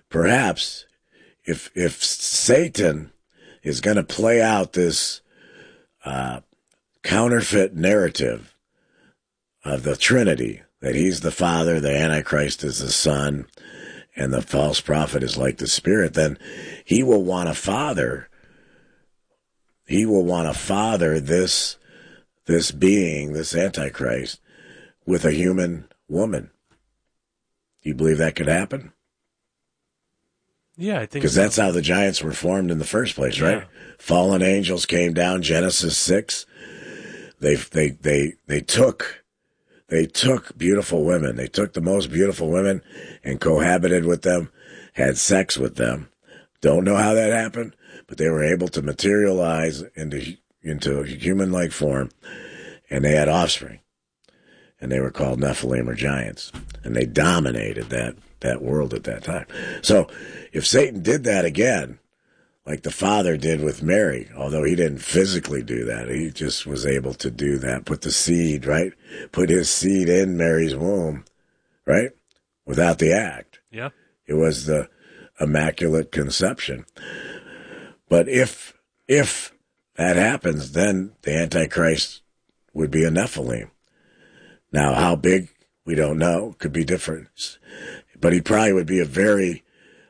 perhaps if Satan is going to play out this counterfeit narrative of the Trinity, that he's the Father, the Antichrist is the Son, and the false prophet is like the Spirit, then he will want to father. He will want to father this being, this Antichrist, with a human woman. Do you believe that could happen? Yeah, I think because that's how the giants were formed in the first place, right? Fallen angels came down. Genesis 6. They took beautiful women. They took the most beautiful women and cohabited with them, had sex with them. Don't know how that happened, but they were able to materialize into human-like form, and they had offspring. And they were called Nephilim, or giants. And they dominated that world at that time. So if Satan did that again, like the Father did with Mary, although he didn't physically do that, he just was able to do that, put the seed, right? Put his seed in Mary's womb, right? Without the act. Yeah. It was the Immaculate Conception. But if that happens, then the Antichrist would be a Nephilim. Now, how big, we don't know. Could be different. But he probably would be a very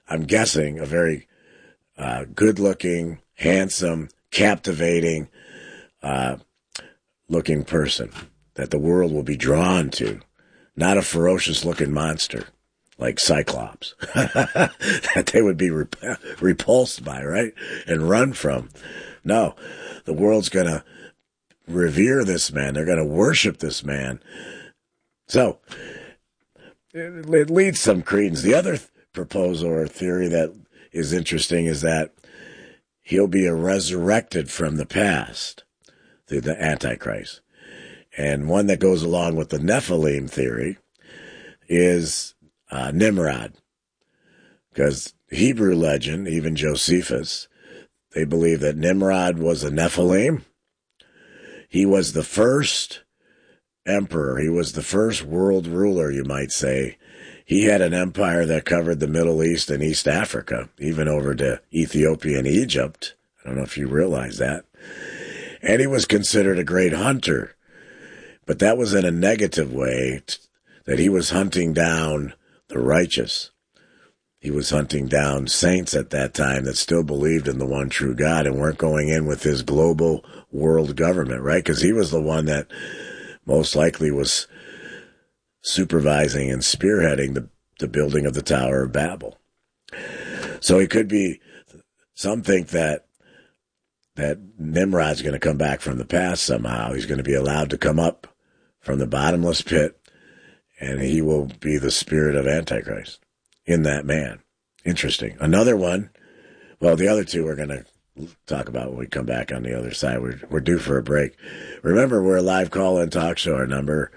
good-looking, handsome, captivating looking person that the world will be drawn to. Not a ferocious-looking monster like Cyclops that they would be repulsed by, right? And run from. No, the world's going to revere this man. They're going to worship this man. So it leads some credence. The other proposal or theory that is interesting is that he'll be resurrected from the past, the Antichrist. And one that goes along with the Nephilim theory is Nimrod. Because Hebrew legend, even Josephus, they believe that Nimrod was a Nephilim. He was the first emperor. He was the first world ruler, you might say. He had an empire that covered the Middle East and East Africa, even over to Ethiopia and Egypt. I don't know if you realize that. And he was considered a great hunter. But that was in a negative way, that he was hunting down the righteous. He was hunting down saints at that time that still believed in the one true God and weren't going in with his global world government, right? Because he was the one that most likely was supervising and spearheading the building of the Tower of Babel. So he could be, some think that Nimrod's going to come back from the past somehow. He's going to be allowed to come up from the bottomless pit, and he will be the spirit of Antichrist in that man. Interesting. Another one, well, the other two we're going to talk about when we come back on the other side. We're due for a break. Remember, we're a live call-in talk show. Our number,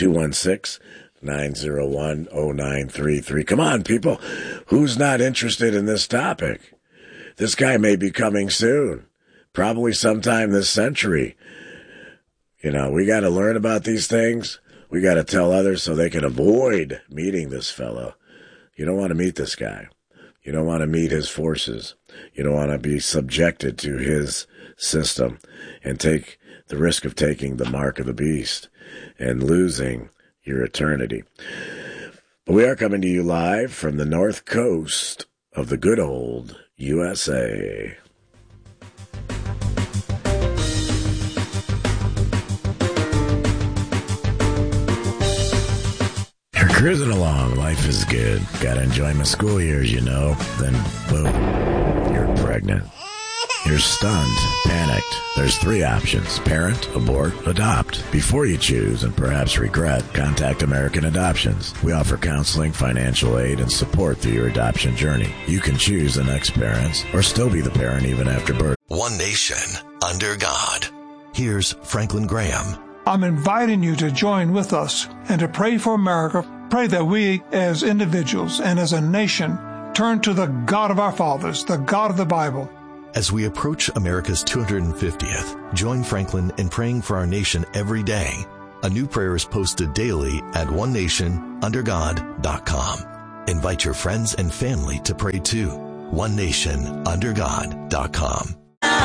216-901-0933. Come on, people. Who's not interested in this topic? This guy may be coming soon, probably sometime this century. You know, we got to learn about these things. We got to tell others so they can avoid meeting this fellow. You don't want to meet this guy. You don't want to meet his forces. You don't want to be subjected to his system and take the risk of taking the mark of the beast and losing your eternity. But we are coming to you live from the north coast of the good old USA. Cruising along, life is good. Gotta enjoy my school years, you know. Then, boom, you're pregnant. You're stunned, panicked. There's three options: parent, abort, adopt. Before you choose and perhaps regret, contact American Adoptions. We offer counseling, financial aid, and support through your adoption journey. You can choose the next parents or still be the parent even after birth. One nation under God. Here's Franklin Graham. I'm inviting you to join with us and to pray for America. Pray that we as individuals and as a nation turn to the God of our fathers, the God of the Bible. As we approach America's 250th, join Franklin in praying for our nation every day. A new prayer is posted daily at onenationundergod.com. Invite your friends and family to pray too. OneNationUnderGod.com.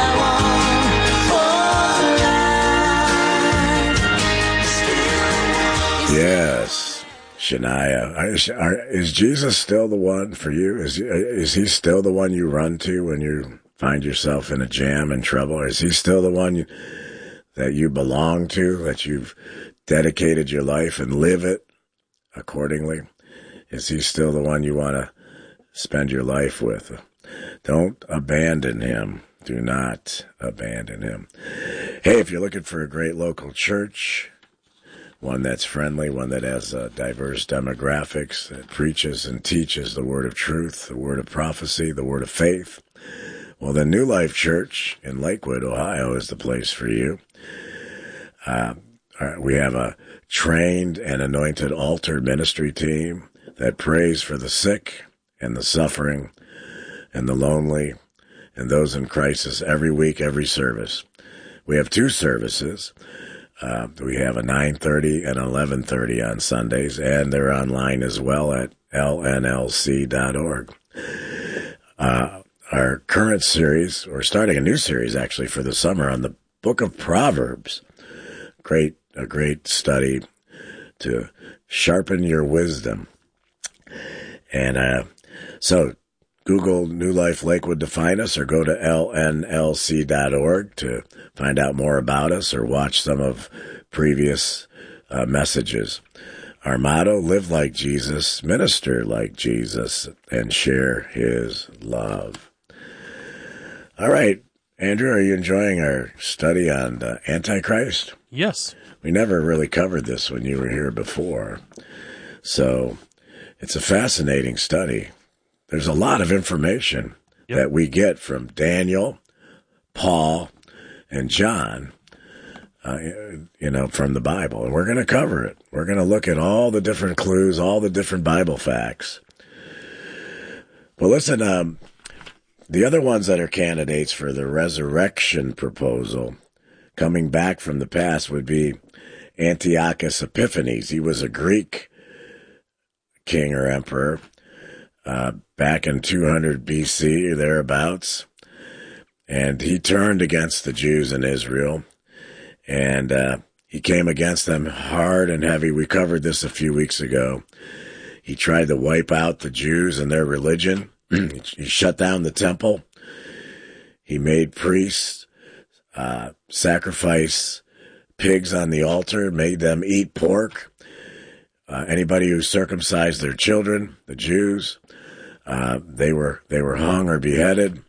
Yes, Shania. Is Jesus still the one for you? Is he still the one you run to when you find yourself in a jam and trouble? Or is he still the one that you belong to, that you've dedicated your life and live it accordingly? Is he still the one you want to spend your life with? Don't abandon him. Do not abandon him. Hey, if you're looking for a great local church, one that's friendly, one that has diverse demographics, that preaches and teaches the word of truth, the word of prophecy, the word of faith, well, the New Life Church in Lakewood, Ohio is the place for you. We have a trained and anointed altar ministry team that prays for the sick and the suffering and the lonely and those in crisis every week, every service. We have 2 services. We have a 9:30 and 11:30 on Sundays, and they're online as well at lnlc.org. Our current series, we're starting a new series actually for the summer on the book of Proverbs. A great study to sharpen your wisdom. And so Google New Life Lakewood to find us, or go to lnlc.org to find out more about us or watch some of previous messages. Our motto, live like Jesus, minister like Jesus, and share his love. All right, Andrew, are you enjoying our study on Antichrist? Yes. We never really covered this when you were here before. So it's a fascinating study. There's a lot of information that we get from Daniel, Paul, and John, from the Bible. And we're going to cover it. We're going to look at all the different clues, all the different Bible facts. Well, listen, the other ones that are candidates for the resurrection proposal, coming back from the past, would be Antiochus Epiphanes. He was a Greek king or emperor back in 200 BC, thereabouts. And he turned against the Jews in Israel. And he came against them hard and heavy. We covered this a few weeks ago. He tried to wipe out the Jews and their religion. He shut down the temple. He made priests sacrifice pigs on the altar, made them eat pork. Anybody who circumcised their children, the Jews, they were hung or beheaded.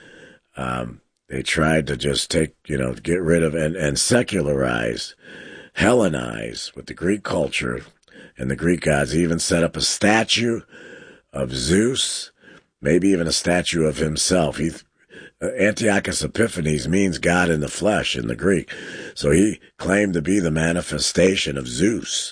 They tried to just get rid of and secularize, Hellenize with the Greek culture and the Greek gods. He even set up a statue of Zeus, maybe even a statue of himself. Antiochus Epiphanes means God in the flesh in the Greek. So he claimed to be the manifestation of Zeus.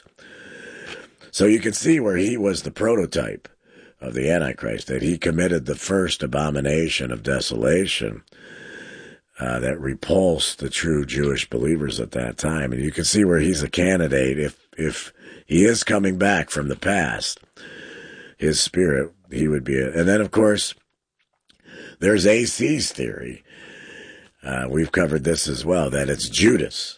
So you can see where he was the prototype of the Antichrist, that he committed the first abomination of desolation that repulsed the true Jewish believers at that time. And you can see where he's a candidate. If he is coming back from the past, his spirit, he would be. And then, of course, there's AC's theory. We've covered this as well, that it's Judas.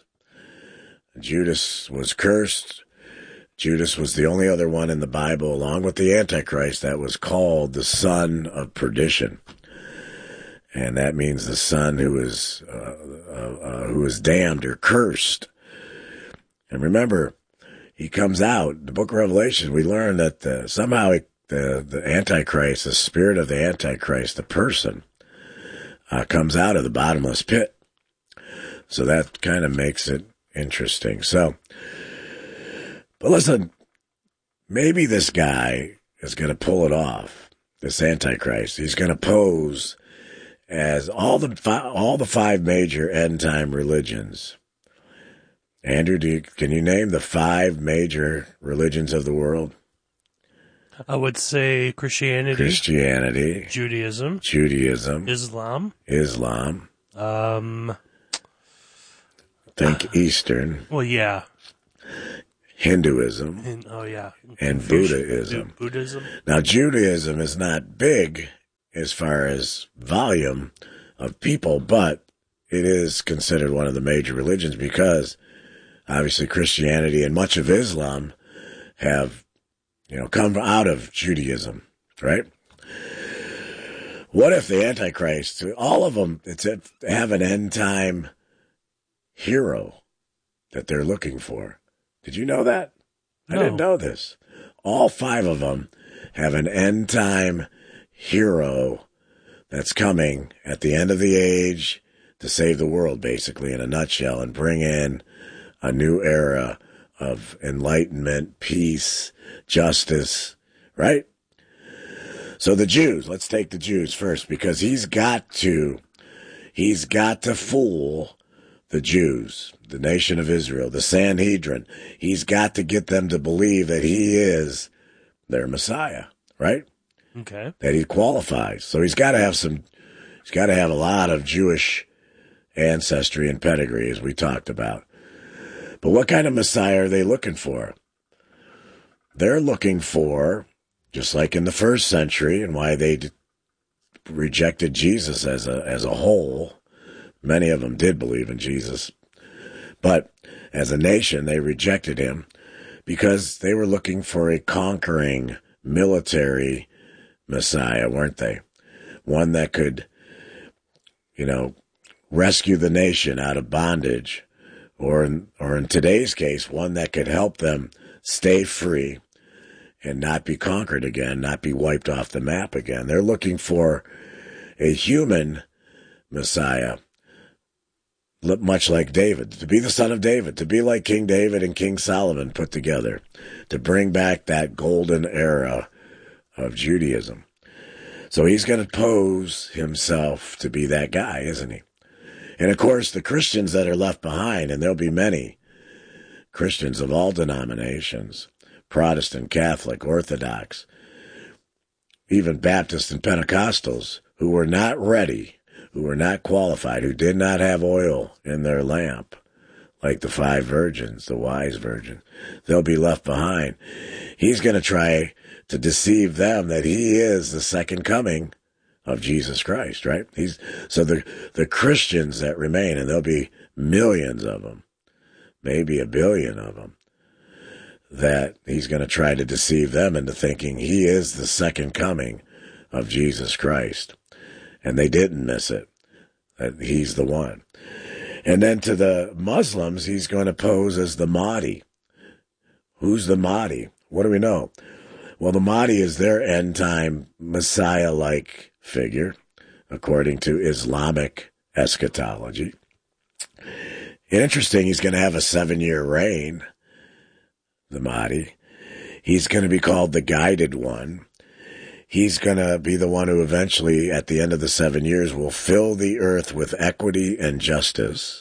Judas was cursed. Judas was the only other one in the Bible, along with the Antichrist, that was called the son of perdition. And that means the son who is damned or cursed. And remember, he comes out. In the book of Revelation, we learn that somehow the Antichrist, the spirit of the Antichrist, the person, comes out of the bottomless pit. So that kind of makes it interesting. But listen, maybe this guy is going to pull it off, this Antichrist. He's going to pose as all the 5 major end-time religions. Andrew, can you name the 5 major religions of the world? I would say Christianity, Judaism, Islam. Think Eastern. Well, yeah. Hinduism, and Buddhism. Now, Judaism is not big as far as volume of people, but it is considered one of the major religions because obviously Christianity and much of Islam have, come out of Judaism, right? What if the Antichrist, all of them, have an end time hero that they're looking for? Did you know that? No. I didn't know this. All 5 of them have an end time hero that's coming at the end of the age to save the world, basically, in a nutshell, and bring in a new era of enlightenment, peace, justice, right? So the Jews, let's take the Jews first, because he's got to fool the Jews, the nation of Israel, the Sanhedrin. He's got to get them to believe that he is their Messiah, right? Okay. That he qualifies. So he's got to have a lot of Jewish ancestry and pedigree, as we talked about. But what kind of Messiah are they looking for? They're looking for, just like in the first century, and why they rejected Jesus as a whole. Many of them did believe in Jesus, but as a nation, they rejected him because they were looking for a conquering military Messiah, weren't they? One that could, rescue the nation out of bondage, or in today's case, one that could help them stay free and not be conquered again, not be wiped off the map again. They're looking for a human Messiah, much like David, to be the son of David, to be like King David and King Solomon put together, to bring back that golden era of Judaism. So he's going to pose himself to be that guy, isn't he? And of course, the Christians that are left behind, and there'll be many Christians of all denominations, Protestant, Catholic, Orthodox, even Baptist and Pentecostals, who were not ready, who were not qualified, who did not have oil in their lamp, like the 5 virgins, the wise virgin. They'll be left behind. He's going to try to deceive them that he is the second coming of Jesus Christ, right? So the Christians that remain, and there'll be millions of them, maybe 1 billion of them, that he's going to try to deceive them into thinking he is the second coming of Jesus Christ. And they didn't miss it, that he's the one. And then to the Muslims, he's going to pose as the Mahdi. Who's the Mahdi? What do we know? Well, the Mahdi is their end-time Messiah-like figure, according to Islamic eschatology. Interesting, he's going to have a 7-year reign, the Mahdi. He's going to be called the Guided One. He's going to be the one who eventually, at the end of the 7 years, will fill the earth with equity and justice.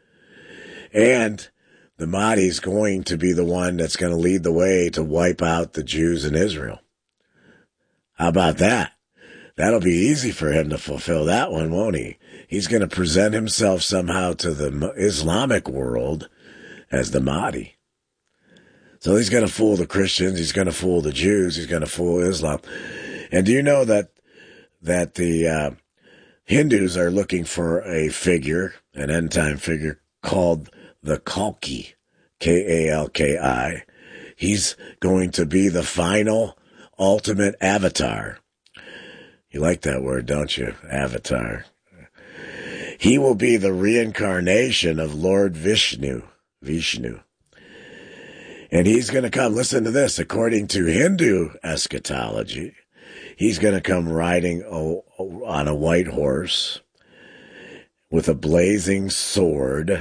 And the Mahdi is going to be the one that's going to lead the way to wipe out the Jews in Israel. How about that? That'll be easy for him to fulfill that one, won't he? He's going to present himself somehow to the Islamic world as the Mahdi. So he's going to fool the Christians, he's going to fool the Jews, he's going to fool Islam. And do you know that the Hindus are looking for a figure, an end-time figure, called the Kalki, Kalki. He's going to be the final, ultimate avatar. You like that word, don't you? Avatar. He will be the reincarnation of Lord Vishnu. And he's going to come, listen to this, according to Hindu eschatology, he's going to come riding on a white horse with a blazing sword.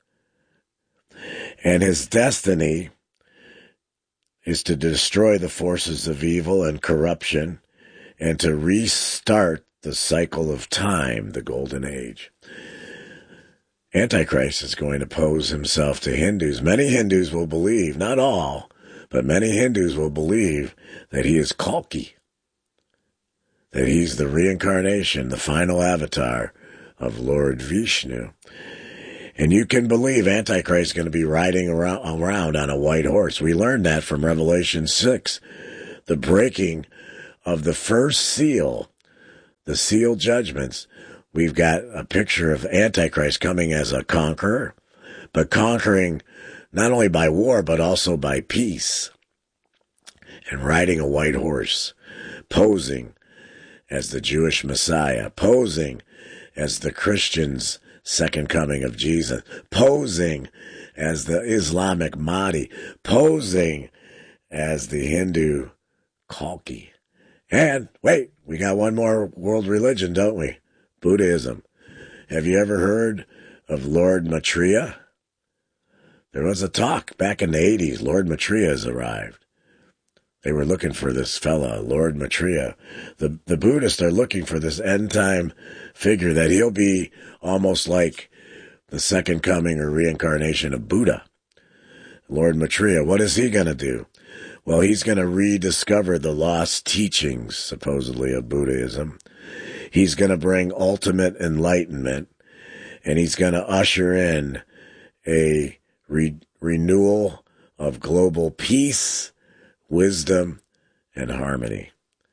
And his destiny is to destroy the forces of evil and corruption and to restart the cycle of time, the Golden Age. Antichrist is going to pose himself to Hindus. Many Hindus will believe, not all, but many Hindus will believe that he is Kalki, that he's the reincarnation, the final avatar of Lord Vishnu. And you can believe Antichrist is going to be riding around on a white horse. We learned that from Revelation 6. The breaking of the first seal, the seal judgments. We've got a picture of Antichrist coming as a conqueror, but conquering not only by war, but also by peace. And riding a white horse, posing as the Jewish Messiah, posing as the Christians' second coming of Jesus, posing as the Islamic Mahdi, posing as the Hindu Kalki. And, wait, we got one more world religion, don't we? Buddhism. Have you ever heard of Lord Maitreya? There was a talk back in the 80s. Lord Maitreya has arrived. They were looking for this fella, Lord Maitreya. The Buddhists are looking for this end-time figure that he'll be almost like the second coming or reincarnation of Buddha. Lord Maitreya, what is he going to do? Well, he's going to rediscover the lost teachings, supposedly, of Buddhism. He's going to bring ultimate enlightenment, and he's going to usher in a renewal of global peace, wisdom, and harmony.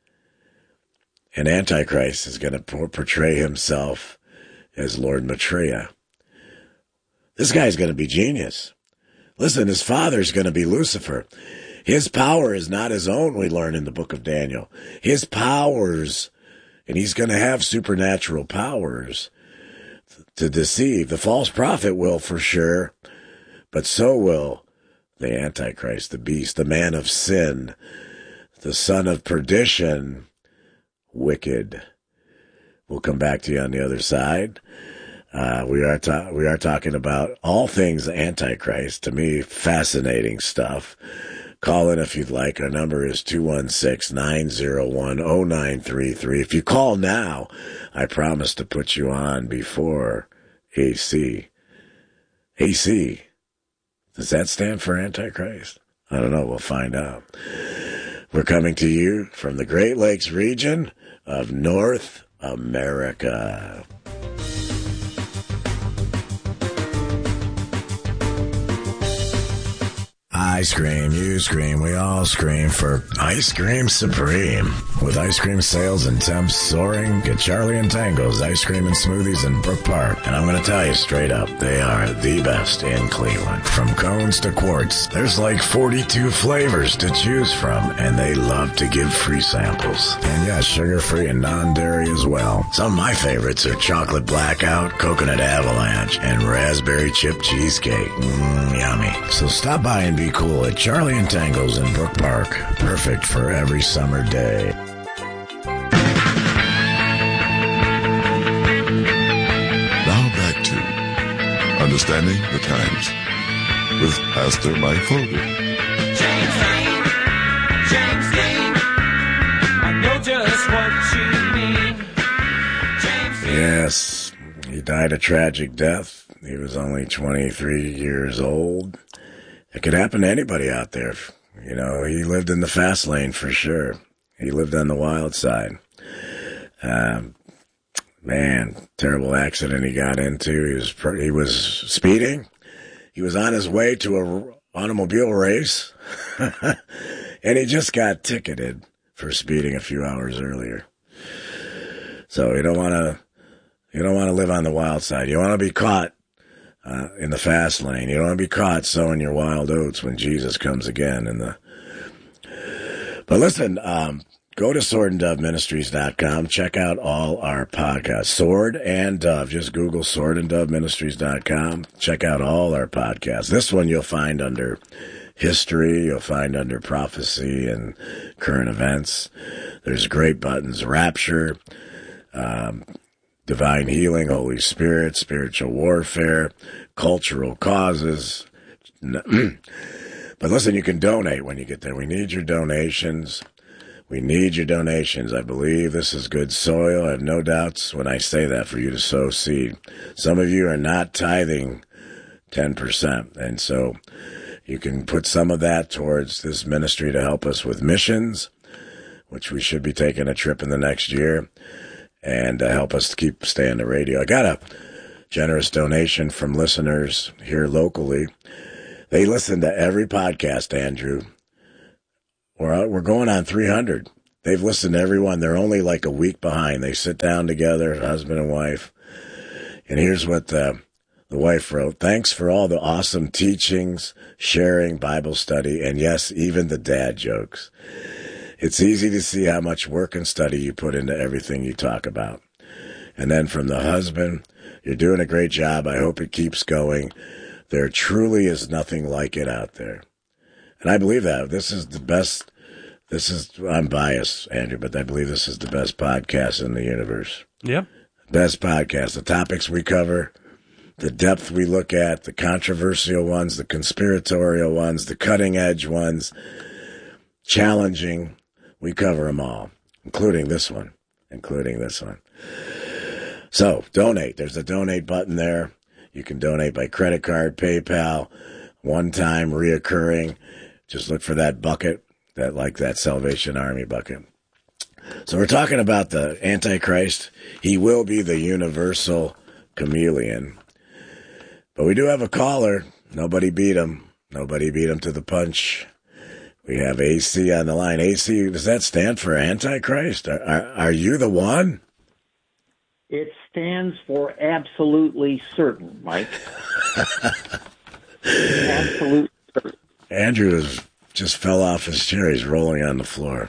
And Antichrist is going to portray himself as Lord Maitreya. This guy's going to be genius. Listen, his father's going to be Lucifer. His power is not his own, we learn in the book of Daniel. His powers, and he's going to have supernatural powers to deceive. The false prophet will for sure, but so will the Antichrist, the beast, the man of sin, the son of perdition, wicked. We'll come back to you on the other side. We are talking about all things Antichrist. To me, fascinating stuff. Call in if you'd like. Our number is 216-901-0933. If you call now, I promise to put you on before AC. AC. Does that stand for Antichrist? I don't know. We'll find out. We're coming to you from the Great Lakes region of North America. I scream, you scream, we all scream for Ice Cream Supreme. With ice cream sales and temps soaring, get Charlie and Tango's Ice Cream and Smoothies in Brook Park. And I'm going to tell you straight up, they are the best in Cleveland. From cones to quarts, there's like 42 flavors to choose from, and they love to give free samples. And yeah, sugar-free and non-dairy as well. Some of my favorites are Chocolate Blackout, Coconut Avalanche, and Raspberry Chip Cheesecake. Yummy. So stop by and be cool at Charlie and Tango's in Brook Park. Perfect for every summer day. Now back to Understanding the Times with Pastor Mike Fogarty. James Dean, I know just what you mean. James Dean. Yes, he died a tragic death. He was only 23 years old. It could happen to anybody out there. You know, he lived in the fast lane for sure. He lived on the wild side. Man, terrible accident he got into. He was speeding. He was on his way to an automobile race. And he just got ticketed for speeding a few hours earlier. So you don't want to live on the wild side. You want to be caught in the fast lane. You don't want to be caught sowing your wild oats when Jesus comes again. But listen, go to swordanddoveministries.com. Check out all our podcasts. Sword and Dove. Just Google swordanddoveministries.com. Check out all our podcasts. This one you'll find under history. You'll find under prophecy and current events. There's great buttons. Rapture, divine healing, Holy Spirit, spiritual warfare, cultural causes. But listen, you can donate when you get there. We need your donations. We need your donations. I believe this is good soil. I have no doubts when I say that for you to sow seed. Some of you are not tithing 10%. And so you can put some of that towards this ministry to help us with missions, which we should be taking a trip in the next year, and help us to keep staying on the radio. I got a generous donation from listeners here locally. They listen to every podcast, Andrew. We're going on 300. They've listened to every one. They're only like a week behind. They sit down together, husband and wife. And here's what the wife wrote. Thanks for all the awesome teachings, sharing, Bible study, and yes, even the dad jokes. It's easy to see how much work and study you put into everything you talk about. And then from the husband, you're doing a great job. I hope it keeps going. There truly is nothing like it out there. And I believe that. This is the best. I'm biased, Andrew, but I believe this is the best podcast in the universe. Yep. Best podcast. The topics we cover, the depth we look at, the controversial ones, the conspiratorial ones, the cutting edge ones, challenging. We cover them all, including this one. So donate. There's a donate button there. You can donate by credit card, PayPal, one-time, reoccurring. Just look for that bucket, that Salvation Army bucket. So we're talking about the Antichrist. He will be the universal chameleon. But we do have a caller. Nobody beat him. Nobody beat him to the punch. We have AC on the line. AC, does that stand for Antichrist? Are you the one? It stands for absolutely certain, Mike. Absolutely certain. Andrew just fell off his chair. He's rolling on the floor.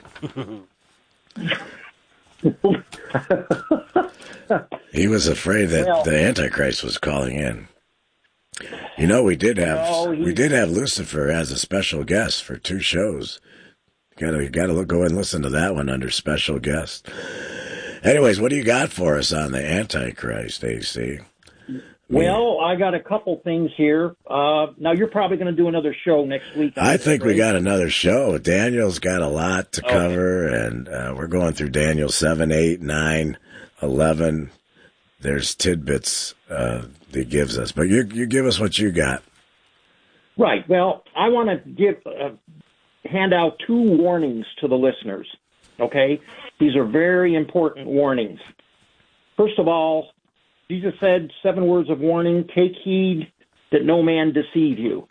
He was afraid that the Antichrist was calling in. You know, we did have Lucifer as a special guest for 2 shows. You gotta go and listen to that one under special guest. Anyways, what do you got for us on the Antichrist, AC? Well, I got a couple things here. Now, you're probably going to do another show next week. I think we got another show. Daniel's got a lot to cover, and we're going through Daniel 7, 8, 9, 11. There's tidbits that he gives us. But you give us what you got. Right. Well, I want to hand out 2 warnings to the listeners, okay? These are very important warnings. First of all, Jesus said 7 words of warning: take heed that no man deceive you.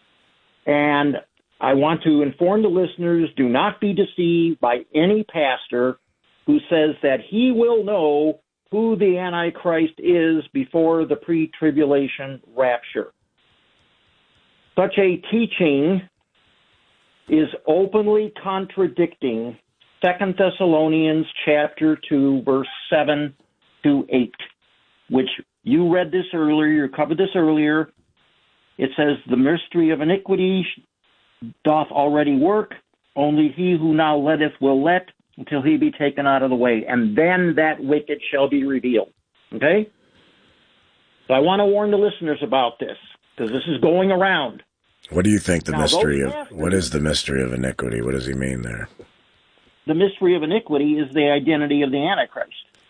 And I want to inform the listeners, do not be deceived by any pastor who says that he will know who the Antichrist is before the pre-tribulation rapture. Such a teaching is openly contradicting 2 Thessalonians chapter 2, verse 7 to 8, which you read this earlier, you covered this earlier. It says, the mystery of iniquity doth already work, only he who now letteth will let until he be taken out of the way, and then that wicked shall be revealed. Okay? So I want to warn the listeners about this, because this is going around. What do you think what is the mystery of iniquity? What does he mean there? The mystery of iniquity is the identity of the Antichrist.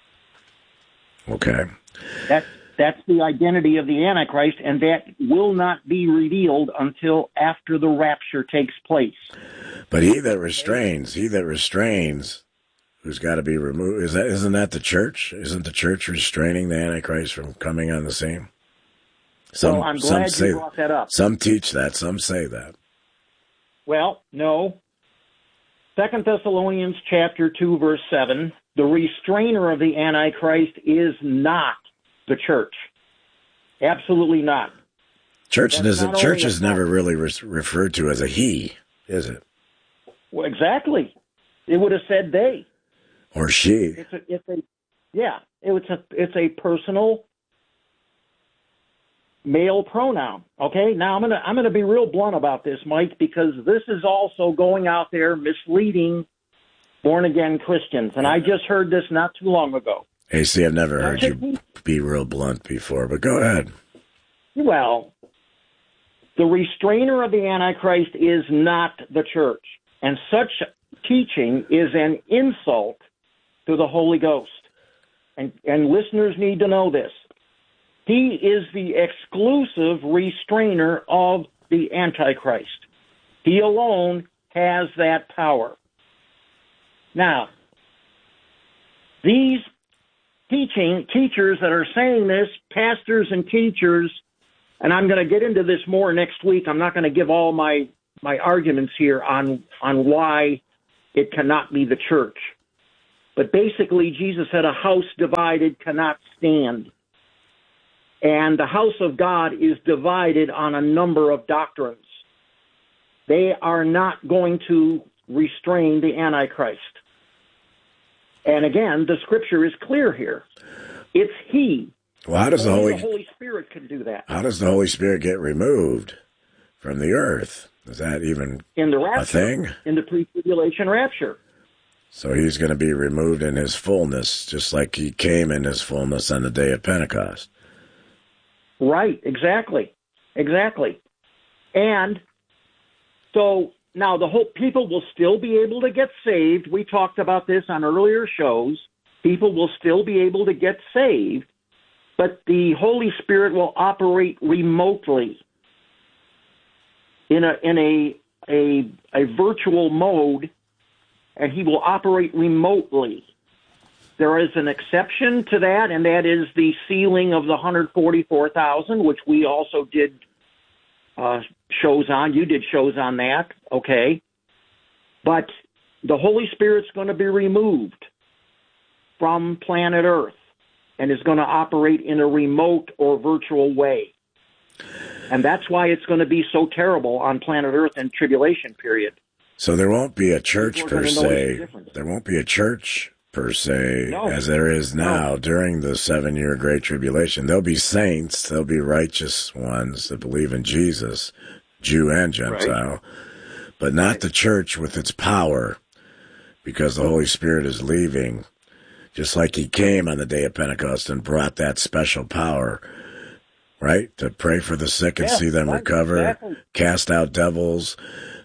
Okay. That's the identity of the Antichrist, and that will not be revealed until after the rapture takes place. But he that restrains, who's got to be removed, isn't that the church? Isn't the church restraining the Antichrist from coming on the scene? I'm glad you brought that up. Some teach that, some say that. Well, no. 2 Thessalonians chapter 2, verse 7, the restrainer of the Antichrist is not the church. Absolutely not. Church is never really referred to as a he, is it? Well, exactly. It would have said they. Or she. It's a personal male pronoun. Okay, now I'm gonna be real blunt about this, Mike, because this is also going out there misleading born-again Christians, and I just heard this not too long ago. Hey, see, I've never heard you be real blunt before, but go ahead. Well, the restrainer of the Antichrist is not the church, and such teaching is an insult to the Holy Ghost. And listeners need to know this. He is the exclusive restrainer of the Antichrist. He alone has that power. Now, these teachings teachers that are saying this, pastors and teachers, and I'm going to get into this more next week. I'm not going to give all my arguments here on why it cannot be the church. But basically, Jesus said a house divided cannot stand. And the house of God is divided on a number of doctrines. They are not going to restrain the Antichrist. And again, the scripture is clear here. It's he. Well, how does the Holy Spirit can do that? How does the Holy Spirit get removed from the earth? Is that even in the rapture, a thing? In the pre-tribulation rapture. So he's going to be removed in his fullness, just like he came in his fullness on the day of Pentecost. Right, exactly. And so now the whole people will still be able to get saved. We talked about this on earlier shows. People will still be able to get saved, but the Holy Spirit will operate remotely in a virtual mode, and he will operate remotely. There is an exception to that, and that is the sealing of the 144,000, which we also did shows on. You did shows on that, okay? But the Holy Spirit's going to be removed from planet Earth and is going to operate in a remote or virtual way. And that's why it's going to be so terrible on planet Earth in tribulation period. So there won't be a church per se. There won't be a church per se as there is now during the 7-year Great Tribulation. There'll be saints. There'll be righteous ones that believe in Jesus, Jew and Gentile, but not the church with its power, because the Holy Spirit is leaving, just like he came on the day of Pentecost and brought that special power, right, to pray for the sick and see them recover, cast out devils,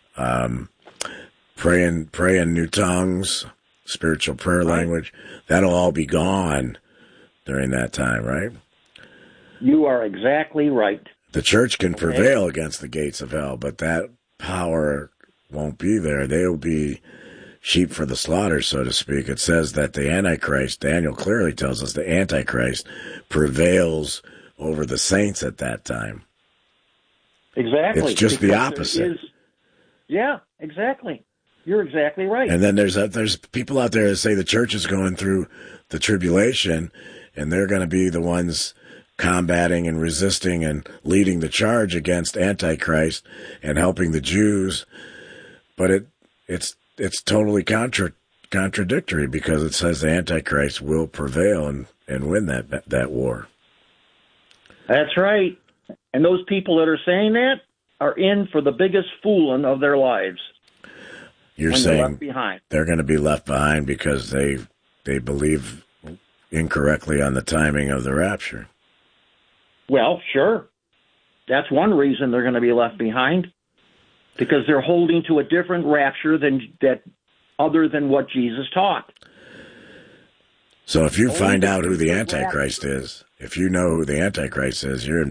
pray in new tongues, spiritual prayer language. That'll all be gone during that time, right? You are exactly right. The church can prevail against the gates of hell, but that power won't be there. They'll be sheep for the slaughter, so to speak. It says that the Antichrist, Daniel clearly tells us the Antichrist prevails over the saints at that time. Exactly. It's just the opposite. Yeah, exactly. You're exactly right. And then there's people out there that say the church is going through the tribulation, and they're going to be the ones combating and resisting and leading the charge against Antichrist and helping the Jews. But it's totally contradictory, because it says the Antichrist will prevail and win that war. That's right. And those people that are saying that are in for the biggest fooling of their lives. You're saying they're going to be left behind because they believe incorrectly on the timing of the rapture. Well, sure. That's one reason they're going to be left behind, because they're holding to a different rapture other than what Jesus taught. So if you find out who the Antichrist is, if you know who the Antichrist is, you're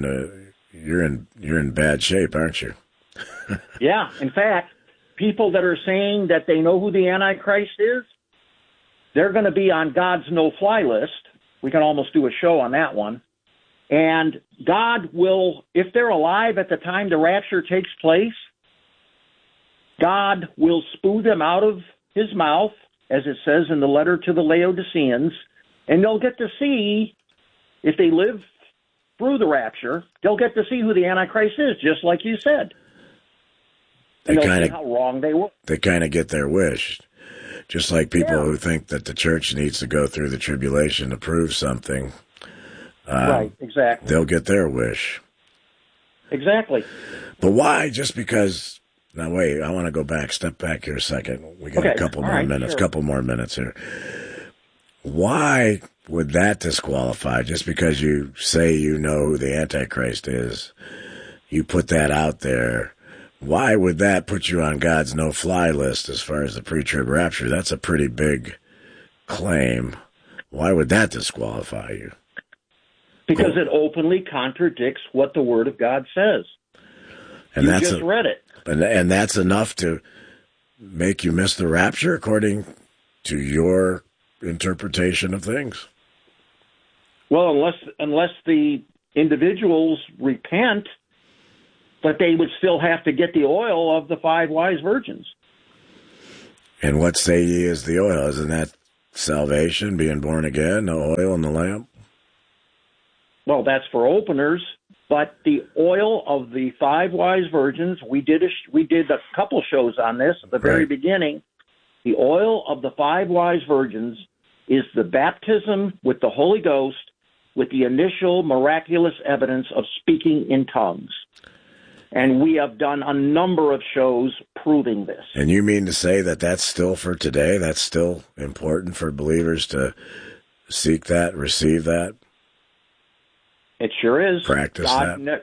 in bad shape, aren't you? Yeah. In fact, people that are saying that they know who the Antichrist is, they're going to be on God's no-fly list. We can almost do a show on that one. And God will, if they're alive at the time the rapture takes place, God will spew them out of his mouth, as it says in the letter to the Laodiceans, and they'll get to see, if they live through the rapture, they'll get to see who the Antichrist is, just like you said. And they'll see how wrong they were. They kind of get their wish. Just like people who think that the church needs to go through the tribulation to prove something. Right, exactly. They'll get their wish. Exactly. But why? Just because... Now, wait, I want to go back. Step back here a second. We got a couple more minutes. Sure. Couple more minutes here. Why would that disqualify? Just because you say you know who the Antichrist is, you put that out there. Why would that put you on God's no-fly list as far as the pre-trib rapture? That's a pretty big claim. Why would that disqualify you? Because it openly contradicts what the Word of God says. And you just read it. And that's enough to make you miss the rapture, according to your interpretation of things? Well, unless the individuals repent, but they would still have to get the oil of the 5 wise virgins. And what say ye is the oil? Isn't that salvation, being born again, the oil in the lamp? Well, that's for openers, but the oil of the 5 wise virgins, we did a couple shows on this at the very beginning. The oil of the 5 wise virgins is the baptism with the Holy Ghost with the initial miraculous evidence of speaking in tongues. And we have done a number of shows proving this. And you mean to say that that's still for today? That's still important for believers to seek that, receive that? It sure is. Practice that.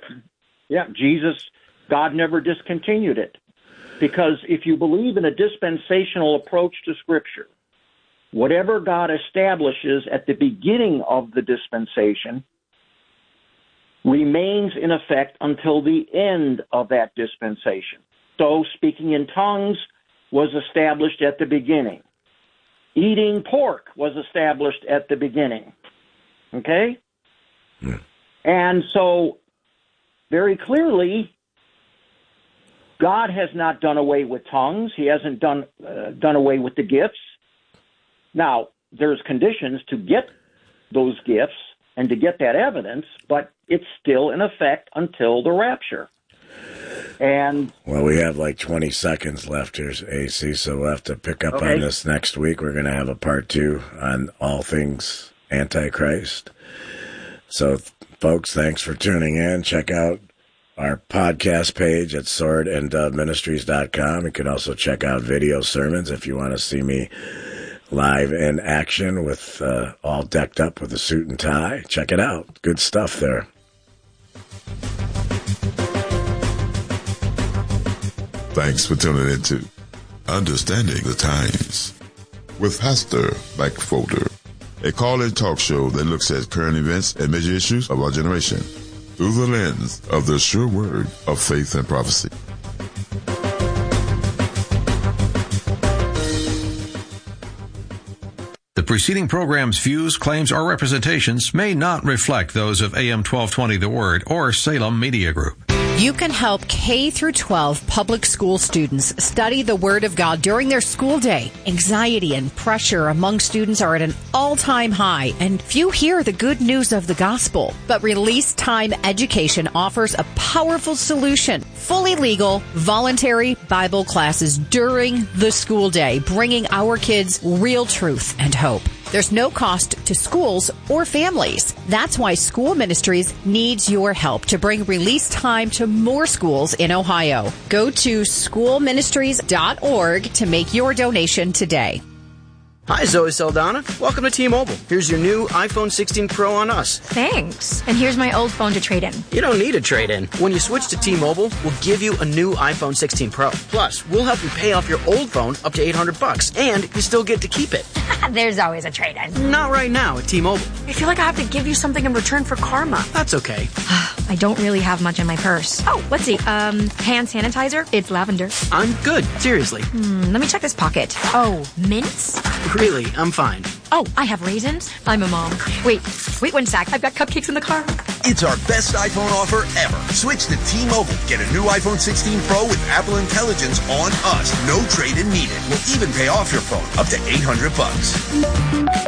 God never discontinued it. Because if you believe in a dispensational approach to Scripture, whatever God establishes at the beginning of the dispensation remains in effect until the end of that dispensation. So speaking in tongues was established at the beginning. Eating pork was established at the beginning. Okay? Yeah. And so, very clearly, God has not done away with tongues. He hasn't done away with the gifts. Now, there's conditions to get those gifts and to get that evidence, but it's still in effect until the rapture. And well, we have like 20 seconds left here, AC, so we'll have to pick up on this next week. We're going to have a part 2 on all things Antichrist. So, folks, thanks for tuning in. Check out our podcast page at swordanddoveministries.com. You can also check out video sermons if you want to see me live in action with all decked up with a suit and tie. Check it out. Good stuff there. Thanks for tuning in to Understanding the Times with Pastor Mike Folder, a call-in talk show that looks at current events and major issues of our generation through the lens of the sure word of faith and prophecy. The preceding program's views, claims, or representations may not reflect those of AM 1220 The Word or Salem Media Group. You can help K through 12 public school students study the Word of God during their school day. Anxiety and pressure among students are at an all-time high, and few hear the good news of the gospel. But Release Time Education offers a powerful solution. Fully legal, voluntary Bible classes during the school day, bringing our kids real truth and hope. There's no cost to schools or families. That's why School Ministries needs your help to bring Release Time to more schools in Ohio. Go to schoolministries.org to make your donation today. Hi, Zoe Saldana. Welcome to T-Mobile. Here's your new iPhone 16 Pro on us. Thanks. And here's my old phone to trade in. You don't need a trade-in. When you switch to T-Mobile, we'll give you a new iPhone 16 Pro. Plus, we'll help you pay off your old phone up to $800, and you still get to keep it. There's always a trade-in. Not right now at T-Mobile. I feel like I have to give you something in return for karma. That's okay. I don't really have much in my purse. Oh, let's see. Hand sanitizer. It's lavender. I'm good. Seriously. Let me check this pocket. Oh, mints? Really, I'm fine. Oh, I have raisins. I'm a mom. Wait 1 sec. I've got cupcakes in the car. It's our best iPhone offer ever. Switch to T-Mobile. Get a new iPhone 16 Pro with Apple Intelligence on us. No trade-in needed. We'll even pay off your phone up to $800.